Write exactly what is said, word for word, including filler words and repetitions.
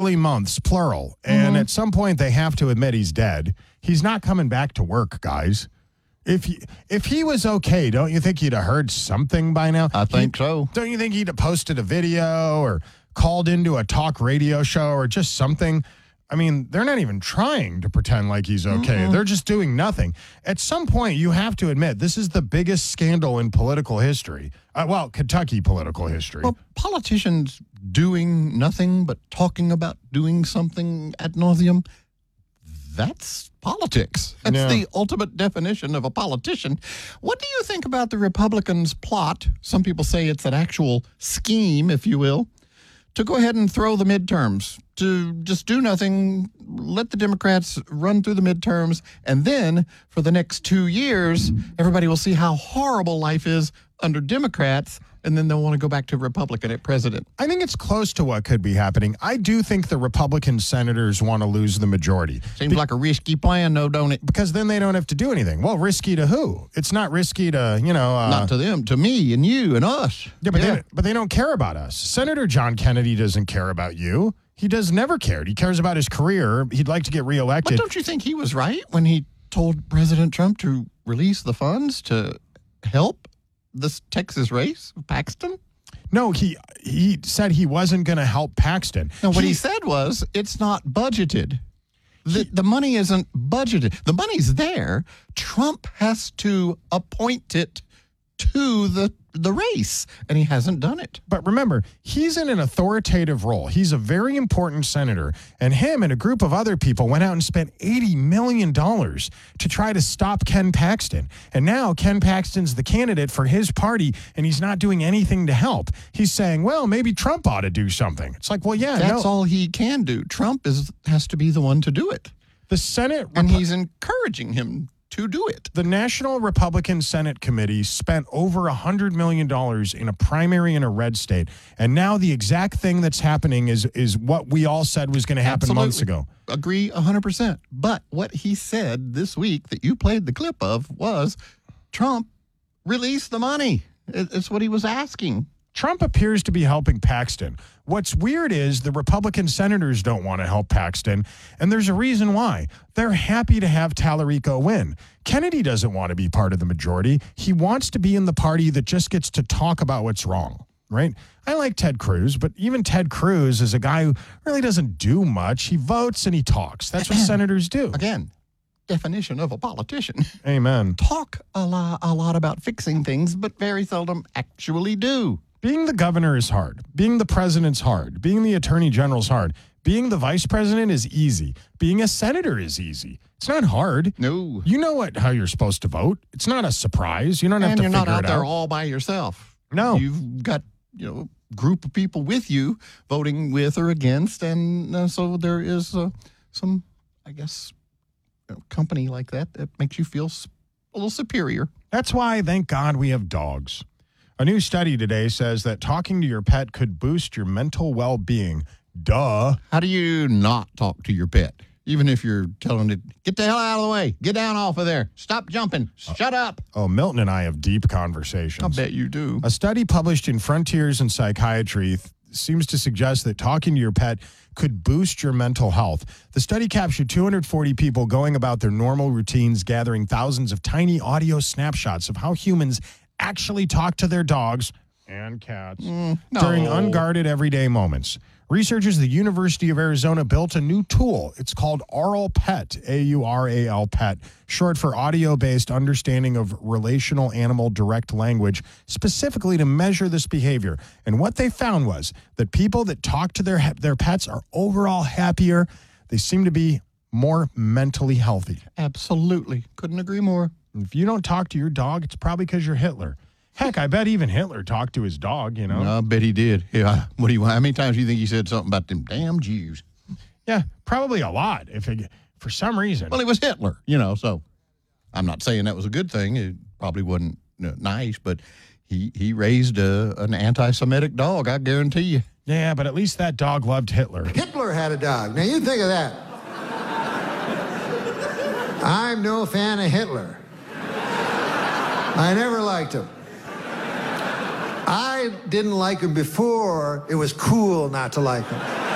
literally months, plural. And Mhm. at some point, they have to admit he's dead. He's not coming back to work, guys. If he, if he was okay, don't you think he'd have heard something by now? I think He- so. Don't you think he'd have posted a video or called into a talk radio show or just something? I mean, they're not even trying to pretend like he's okay. Mm-mm. They're just doing nothing. At some point, you have to admit, this is the biggest scandal in political history. Uh, well, Kentucky political history. Well, politicians doing nothing but talking about doing something ad nauseum, that's politics. That's Yeah. the ultimate definition of a politician. What do you think about the Republicans' plot? Some people say it's an actual scheme, if you will, to go ahead and throw the midterms, to just do nothing, let the Democrats run through the midterms, and then for the next two years, everybody will see how horrible life is under Democrats, and then they'll want to go back to Republican at president. I think it's close to what could be happening. I do think the Republican senators want to lose the majority. Seems like a risky plan, though, don't it? Because then they don't have to do anything. Well, risky to who? It's not risky to, you know. Uh, Not to them, to me and you and us. yeah, but, They, but they don't care about us. Senator John Kennedy doesn't care about you. He does never cared. He cares about his career. He'd like to get But reelected. don't you think he was right when he told President Trump to release the funds to help this Texas race, Paxton? No, he he said he wasn't going to help Paxton. No, what he, said was it's not budgeted. The, the money isn't budgeted. The money's there. Trump has to appoint it to the the race, and he hasn't done it. But remember, he's in an authoritative role. He's a very important senator, and him and a group of other people went out and spent eighty million dollars to try to stop Ken Paxton. And now Ken Paxton's the candidate for his party, and he's not doing anything to help. He's saying, well, maybe Trump ought to do something. It's like, well, yeah, That's no. all he can do. Trump is has to be the one to do it, The Senate and Repu- he's encouraging him to do it. The National Republican Senate Committee spent over one hundred million dollars in a primary in a red state. And now the exact thing that's happening is is what we all said was going to happen Absolutely. months ago. Agree one hundred percent. But what he said this week that you played the clip of was Trump release the money. It- It's what he was asking. Trump appears to be helping Paxton. What's weird is the Republican senators don't want to help Paxton, and there's a reason why. They're happy to have Tallarico win. Kennedy doesn't want to be part of the majority. He wants to be in the party that just gets to talk about what's wrong, right? I like Ted Cruz, but even Ted Cruz is a guy who really doesn't do much. He votes and he talks. That's what senators do. Again, definition of a politician. Amen. Talk a lot, a lot about fixing things, but very seldom actually do. Being the governor is hard. Being the president's hard. Being the attorney general's hard. Being the vice president is easy. Being a senator is easy. It's not hard. No. You know what how you're supposed to vote. It's not a surprise. You don't have And to you're figure not out it there out. all by yourself. No. You've got, you know, group of people with you voting with or against, and uh, so there is uh, some, I guess, you know, company like that that makes you feel s- a little superior. That's why, thank God, we have dogs. A new study today says that talking to your pet could boost your mental well-being. Duh. How do you not talk to your pet? Even if you're telling it, get the hell out of the way, get down off of there, stop jumping, shut up. Oh, Milton and I have deep conversations. I bet you do. A study published in Frontiers in Psychiatry th- seems to suggest that talking to your pet could boost your mental health. The study captured two hundred forty people going about their normal routines, gathering thousands of tiny audio snapshots of how humans actually talk to their dogs and cats Mm, no. during unguarded everyday moments. Researchers at the University of Arizona built a new tool. It's called Aural Pet, A U R A L Pet, short for audio-based understanding of relational animal direct language, specifically to measure this behavior. And what they found was that people that talk to their their pets are overall happier. They seem to be more mentally healthy. Absolutely. Couldn't agree more. If you don't talk to your dog, it's probably because you're Hitler. Heck, I bet even Hitler talked to his dog, you know? I bet he did. Yeah. What do you? How many times do you think he said something about them damn Jews? Yeah, probably a lot, if it, for some reason. Well, it was Hitler, you know, so I'm not saying that was a good thing. It probably wasn't you know, nice, but he, he raised a, an anti-Semitic dog, I guarantee you. Yeah, but at least that dog loved Hitler. Hitler had a dog. Now, you think of that. I'm no fan of Hitler. I never liked him. I didn't like him before it was cool not to like him.